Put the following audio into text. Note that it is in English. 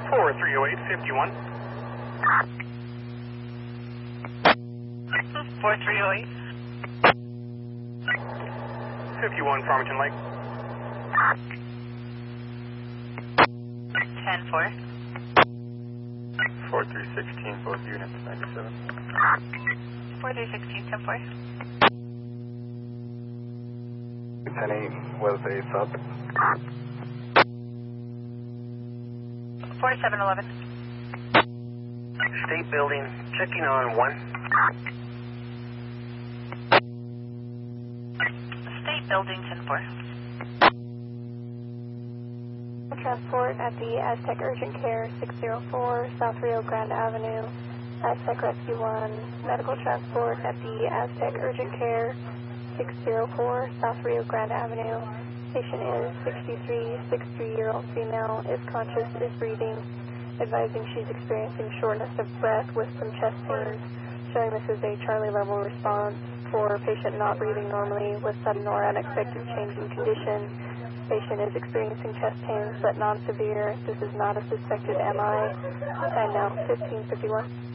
430851. 4308. 51 Farmington Lake. 10-4. 4316, both units, 97. 4316, 10-4. 10-8, was a sub. 4711. State building, checking on 1. State building, 10-4. Transport at the Aztec Urgent Care 604 South Rio Grande Avenue. Aztec Rescue 1. Medical transport at the Aztec Urgent Care 604 South Rio Grande Avenue. Patient is 63-year-old female, is conscious, is breathing, advising she's experiencing shortness of breath with some chest pains, showing this is a Charlie level response for patient not breathing normally with sudden or unexpected change in condition. Patient is experiencing chest pains but non-severe. This is not a suspected MI. Time now 15:51.